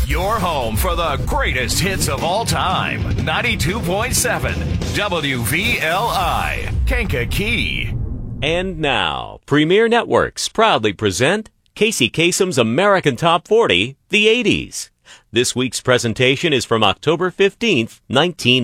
Your home for the greatest hits of all time. 92.7 WVLI, Kankakee. And now, Premier Networks proudly present Casey Kasem's American Top 40, the 80s. This week's presentation is from October 15th, 1980.